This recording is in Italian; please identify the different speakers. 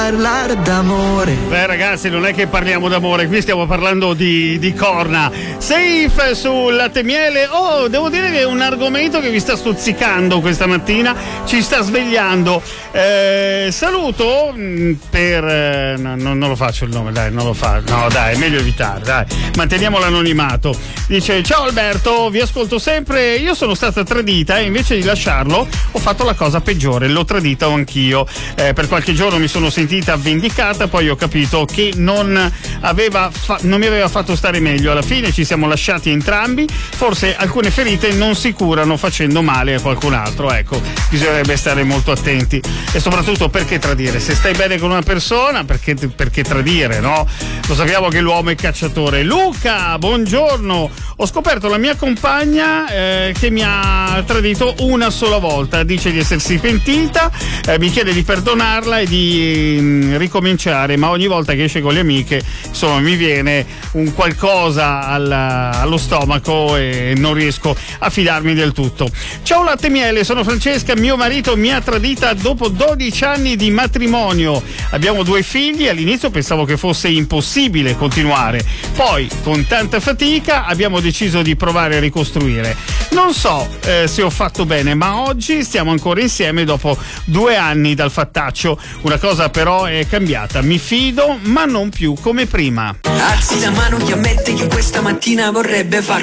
Speaker 1: parlare d'amore.
Speaker 2: Beh ragazzi, non è che parliamo d'amore, qui stiamo parlando di corna. Safe sul latte e miele. Oh, devo dire che è un argomento che vi sta stuzzicando questa mattina, ci sta svegliando. Saluto per non lo faccio il nome, dai, non lo fa. No, dai, è meglio evitare, dai. Manteniamo l'anonimato. Dice: ciao Alberto, vi ascolto sempre. Io sono stata tradita e invece di lasciarlo ho fatto la cosa peggiore, l'ho tradita anch'io. Per qualche giorno mi sono sentita vendicata, poi ho capito che non mi aveva fatto stare meglio. Alla fine ci siamo lasciati entrambi, forse alcune ferite non si curano facendo male a qualcun altro, ecco, bisognerebbe stare molto attenti. E soprattutto, perché tradire? Se stai bene con una persona, perché tradire, no? Lo sappiamo che l'uomo è cacciatore. Luca, buongiorno. Ho scoperto la mia compagna che mi ha tradito una sola volta, dice di essersi pentita, mi chiede di perdonarla e di ricominciare, ma ogni volta che esce con le amiche, insomma, mi viene un qualcosa allo stomaco e non riesco a fidarmi del tutto. Ciao latte e miele, sono Francesca, mio marito mi ha tradita dopo 12 anni di matrimonio, abbiamo 2 figli, all'inizio pensavo che fosse impossibile continuare, poi con tanta fatica abbiamo deciso di provare a ricostruire. Non so se ho fatto bene, ma oggi stiamo ancora insieme dopo 2 anni dal fattaccio. Una cosa però è cambiata, mi fido ma non più come prima.
Speaker 1: Alzi la mano chi ammette che questa mattina vorrebbe far